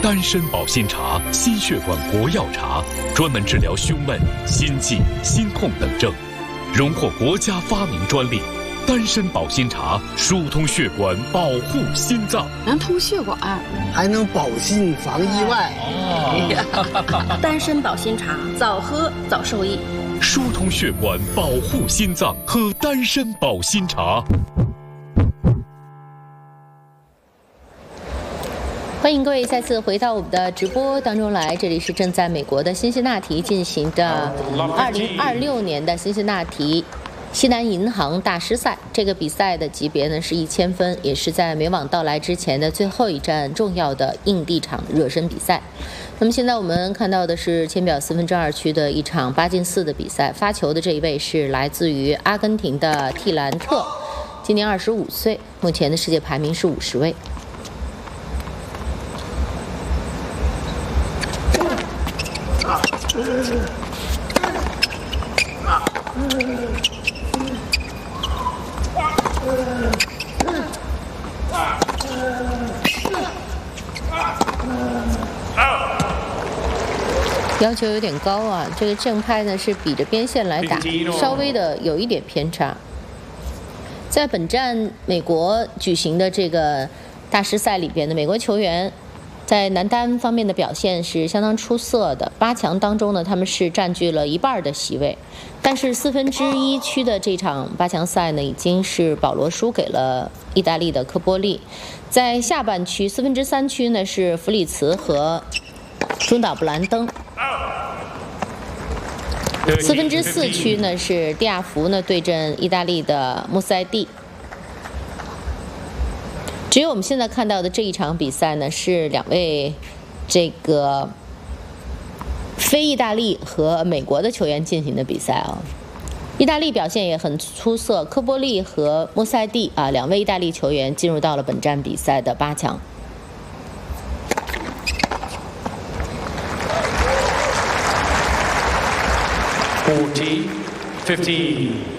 丹参保心茶，心血管国药茶，专门治疗胸闷、心悸、心痛等症，荣获国家发明专利。丹参保心茶疏通血管，保护心脏， 能通血管， 还能保心防意外。 丹参保心茶，早喝早受益。 疏通血管，保护心脏，喝丹参保心茶。 欢迎各位再次回到我们的直播当中来，这里是正在美国的辛辛那提进行的2026年的辛辛那提西南银行大师赛。这个比赛的级别呢是1000分，也是在美网到来之前的最后一站重要的硬地场热身比赛。那么现在我们看到的是签表2/4区的一场8进4的比赛，发球的这一位是来自于阿根廷的蒂兰特，今年25岁，目前的世界排名是50位。要求有点高啊，这个正拍呢是比着边线来打，稍微的有一点偏差。在本站美国举行的这个大师赛里边的美国球员在男单方面的表现是相当出色的，8强当中呢，他们是占据了一半的席位，但是1/4区的这场8强赛呢，已经是保罗输给了意大利的科波利。在下半区1/3区呢，是弗里茨和中岛布兰登。4/4区呢是蒂亚福呢对阵意大利的穆塞蒂。只有我们现在看到的这一场比赛呢，是两位这个非意大利和美国的球员进行的比赛啊。意大利表现也很出色，科波利和穆塞蒂啊两位意大利球员进入到了本站比赛的8强。 40-15